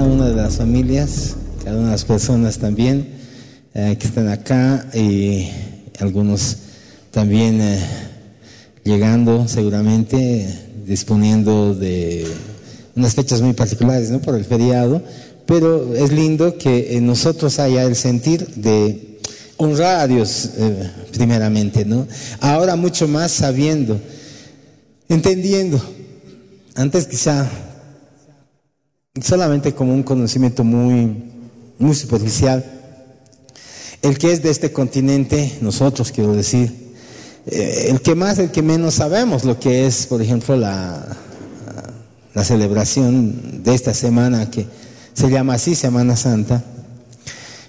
una de las familias, cada una de las personas también que están acá, y algunos también llegando seguramente, disponiendo de unas fechas muy particulares, ¿no?, por el feriado, pero es lindo que en nosotros haya el sentir de honrar a Dios primeramente, ¿no? Ahora mucho más sabiendo, entendiendo. Antes quizá solamente como un conocimiento muy, muy superficial. El que es de este continente, nosotros quiero decir, el que más, el que menos sabemos lo que es, por ejemplo, la celebración de esta semana que se llama así, Semana Santa.